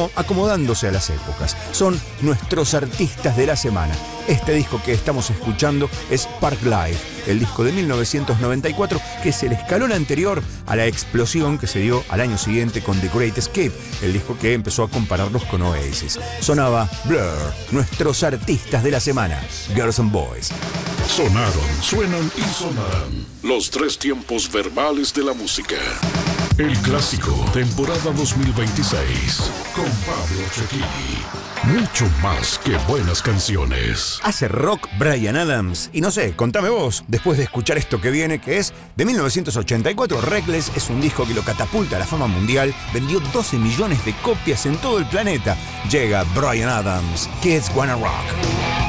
como acomodándose a las épocas. Son nuestros artistas de la semana. Este disco que estamos escuchando es Park Life, el disco de 1994, que es el escalón anterior a la explosión que se dio al año siguiente con The Great Escape, el disco que empezó a compararlos con Oasis. Sonaba Blur, nuestros artistas de la semana, Girls and Boys. Sonaron, suenan y sonarán los tres tiempos verbales de la música. El clásico, temporada 2026, con Pablo Cecchini. Mucho más que buenas canciones. Hace rock Bryan Adams. Y no sé, contame vos, después de escuchar esto que viene, que es de 1984, Reckless es un disco que lo catapulta a la fama mundial. Vendió 12 millones de copias en todo el planeta. Llega Bryan Adams, Kids Wanna Rock.